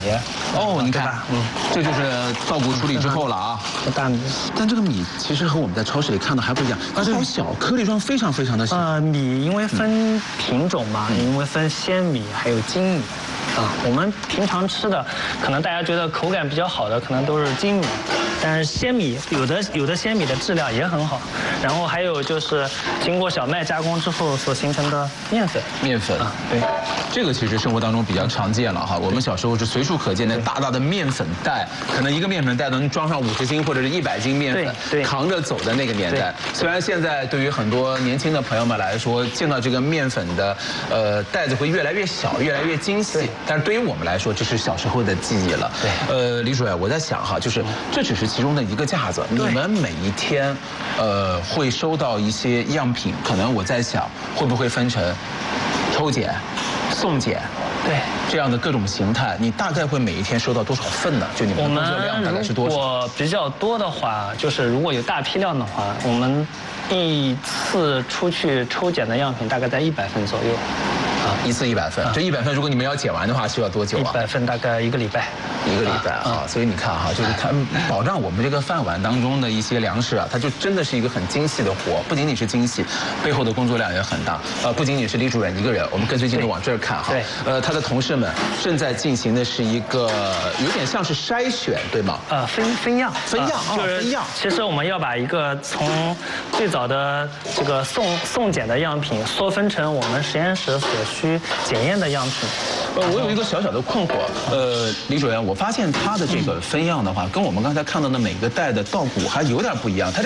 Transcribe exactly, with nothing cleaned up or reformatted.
哦，你看，嗯，这就是稻谷处理之后了啊。 大米， 但这个米其实和我们在超市里看到还不一样，它好小，颗粒状非常非常的小。 呃，米因为分品种嘛，因为分鲜米还有精米。啊，我们平常吃的，可能大家觉得口感比较好的，可能都是精米，但是鲜米有的有的鲜米的质量也很好。然后还有就是经过小麦加工之后所形成的面粉。 面粉啊，对， 这个其实生活当中比较常见了哈。我们小时候是随处可见的大大的面粉袋，可能一个面粉袋能装上五十斤或者是一百斤面粉， 对， 扛着走的那个年代。虽然现在对于很多年轻的朋友们来说，见到这个面粉的呃袋子会越来越小，越来越精细。但是对于我们来说，这是小时候的记忆了。 对， 呃，李主任，我在想哈，就是这只是其中的一个架子。你们每一天，呃，会收到一些样品，可能我在想，会不会分成抽检、送检？ 对， 这样的各种形态，你大概会每一天收到多少份呢？就你们的工作量大概是多少？ 如果比较多的话，就是如果有大批量的话，我们一次出去抽检的样品大概在一百份左右。 啊，一次一百份，这一百份如果你们要检完的话，需要多久啊？ 一百份大概一个礼拜， 一个礼拜啊。所以你看哈，就是它保障我们这个饭碗当中的一些粮食啊，它就真的是一个很精细的活，不仅仅是精细，背后的工作量也很大。呃，不仅仅是李主任一个人，我们跟随镜头往这儿看哈。 对。 呃，他的同事们正在进行的是一个有点像是筛选，对吗？ 呃，分分样， 分样啊，分样。 其实我们要把一个从最早的这个送送检的样品缩分成我们实验室所需检验的样品。 呃，我有一个小小的困惑，呃，李主任，我发现他的这个分样的话，跟我们刚才看到的每个袋的稻谷还有点不一样，它这